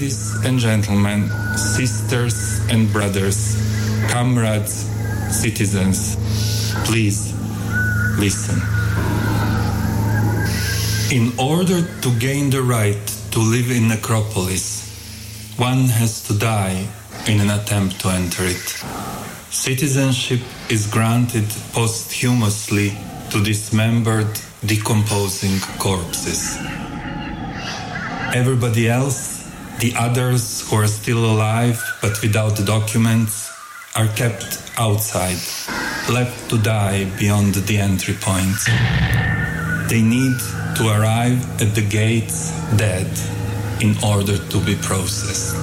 Ladies and gentlemen, sisters and brothers, comrades, citizens, please listen. In order to gain the right to live in necropolis, one has to die in an attempt to enter it. Citizenship is granted posthumously to dismembered, decomposing corpses. Everybody else, the others who are still alive but without documents, are kept outside, left to die beyond the entry point. They need to arrive at the gates dead in order to be processed.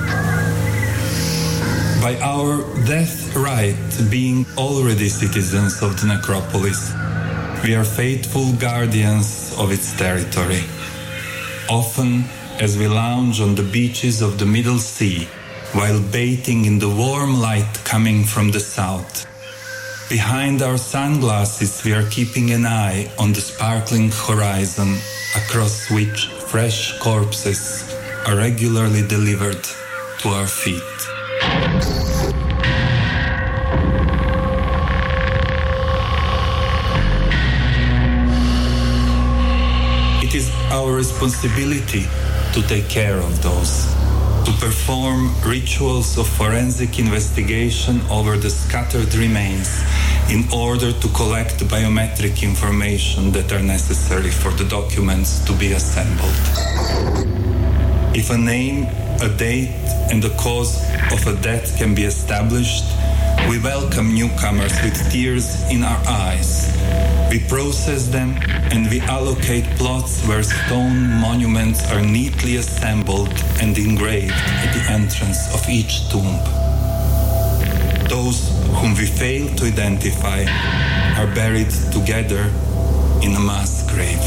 By our death right being already citizens of the necropolis, we are faithful guardians of its territory. Often, as we lounge on the beaches of the Middle Sea, while bathing in the warm light coming from the south, behind our sunglasses we are keeping an eye on the sparkling horizon across which fresh corpses are regularly delivered to our feet. It is our responsibility to take care of those, to perform rituals of forensic investigation over the scattered remains in order to collect biometric information that are necessary for the documents to be assembled. If a name, a date, and the cause of a death can be established, we welcome newcomers with tears in our eyes. We process them and we allocate plots where stone monuments are neatly assembled and engraved at the entrance of each tomb. Those whom we fail to identify are buried together in a mass grave.